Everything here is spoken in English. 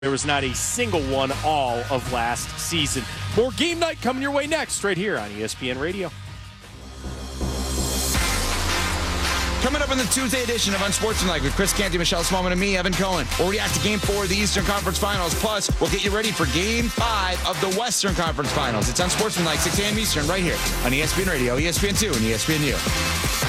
There was not a single one all of last season. More Game Night coming your way next, right here on ESPN Radio. Coming up in the Tuesday edition of Unsportsmanlike with Chris Canty, Michelle Smallman, and me, Evan Cohen. We'll react to Game 4 of the Eastern Conference Finals. Plus, we'll get you ready for Game 5 of the Western Conference Finals. It's Unsportsmanlike, 6 a.m. Eastern, right here on ESPN Radio, ESPN2, and ESPNU.